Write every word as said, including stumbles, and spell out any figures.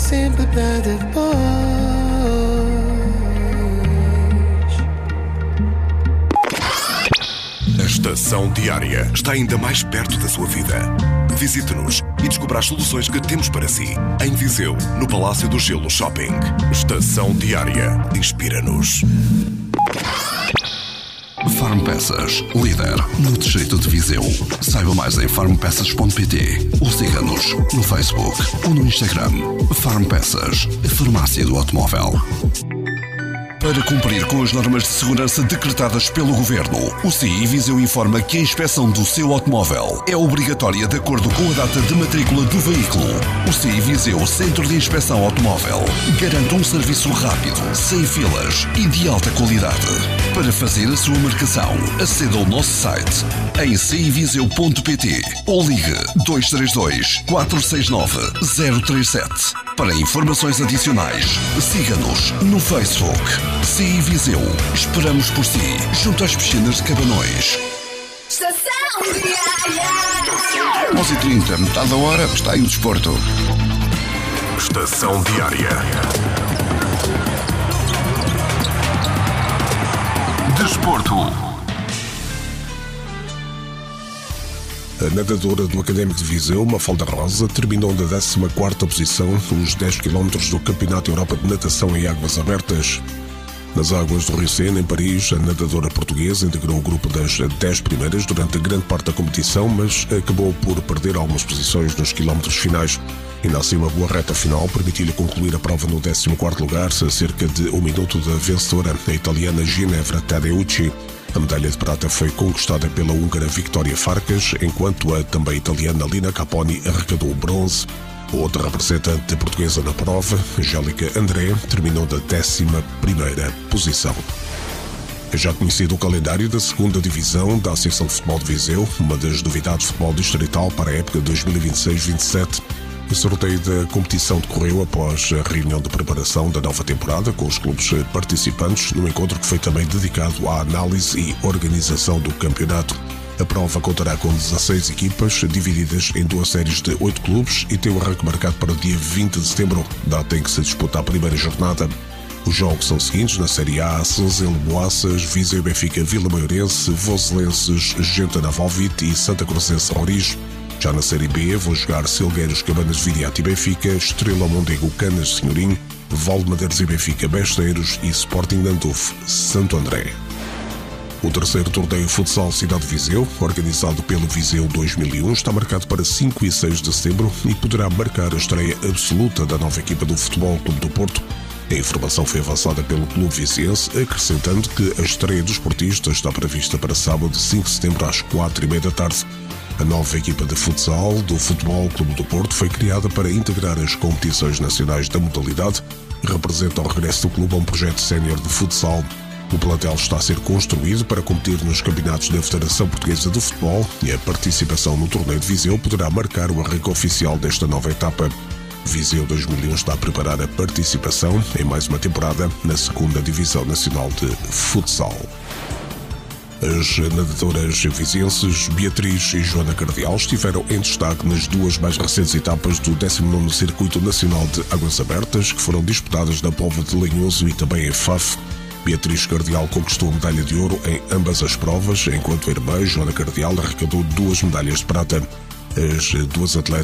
sempre para depois. A Estação Diária está ainda mais perto da sua vida. Visite-nos e descubra as soluções que temos para si. Em Viseu, no Palácio do Gelo Shopping. Estação Diária. Inspira-nos. Farmpeças, líder no distrito de Viseu. Saiba mais em farmpeças ponto pt ou siga-nos no Facebook ou no Instagram. Farmpeças, a farmácia do automóvel. Para cumprir com as normas de segurança decretadas pelo Governo, o C I Viseu informa que a inspeção do seu automóvel é obrigatória de acordo com a data de matrícula do veículo. O C I Viseu Centro de Inspeção Automóvel garante um serviço rápido, sem filas e de alta qualidade. Para fazer a sua marcação, aceda ao nosso site em c i viseu ponto pt ou ligue dois três dois, quatro seis nove, zero três sete. Para informações adicionais, siga-nos no Facebook. C I Viseu. Esperamos por si, junto às piscinas de Cabanões. Estação Diária. onze e trinta, metade da hora, está em desporto. Estação Diária. Desporto. A nadadora do Académico de Viseu, Mafalda Rosa, terminou na décima quarta posição nos dez quilómetros do Campeonato Europa de Natação em Águas Abertas. Nas águas do Rio Sena, em Paris, a nadadora portuguesa integrou o grupo das dez primeiras durante grande parte da competição, mas acabou por perder algumas posições nos quilómetros finais. Ainda assim, uma boa reta final permitiu-lhe concluir a prova no décimo quarto lugar, a cerca de um minuto da vencedora, a italiana Ginevra Tadeucci. A medalha de prata foi conquistada pela húngara Victoria Farkas, enquanto a também italiana Lina Caponi arrecadou o bronze. Outra representante portuguesa na prova, Angélica André, terminou da décima primeira posição. É já conhecido o calendário da segunda Divisão da Associação de Futebol de Viseu, uma das novidades de futebol distrital para a época dois mil e vinte e seis vinte e sete. O sorteio da competição decorreu após a reunião de preparação da nova temporada com os clubes participantes, num encontro que foi também dedicado à análise e organização do campeonato. A prova contará com dezasseis equipas, divididas em duas séries de oito clubes e tem o arranque marcado para o dia vinte de setembro, data em que se disputa a primeira jornada. Os jogos são os seguintes: na Série A, Senzelo Boaças, Viseu Benfica Vila Maiorense, Voselenses Genta Navalvite e Santa Cruzense Roriz. Já na Série B, vão jogar Silgueiros Cabanas Viriato e Benfica, Estrela Mondego Canas Senhorim, Valdemadeiros e Benfica Besteiros e Sporting Nanduf Santo André. O terceiro torneio Futsal Cidade de Viseu, organizado pelo Viseu dois mil e um, está marcado para cinco e seis de setembro e poderá marcar a estreia absoluta da nova equipa do Futebol Clube do Porto. A informação foi avançada pelo Clube Viziense, acrescentando que a estreia dos portistas está prevista para sábado, cinco de setembro, às quatro e meia da tarde. A nova equipa de futsal do Futebol Clube do Porto foi criada para integrar as competições nacionais da modalidade e representa o regresso do clube a um projeto sénior de futsal. O plantel está a ser construído para competir nos campeonatos da Federação Portuguesa de Futebol e a participação no torneio de Viseu poderá marcar o arranque oficial desta nova etapa. Viseu dois mil e um está a preparar a participação em mais uma temporada na segunda Divisão Nacional de Futsal. As nadadoras vizienses Beatriz e Joana Cardial estiveram em destaque nas duas mais recentes etapas do décimo nono Circuito Nacional de Águas Abertas, que foram disputadas na Póvoa de Lanhoso e também em Faf. Beatriz Cardial conquistou a medalha de ouro em ambas as provas, enquanto a irmã Joana Cardial arrecadou duas medalhas de prata. As duas atletas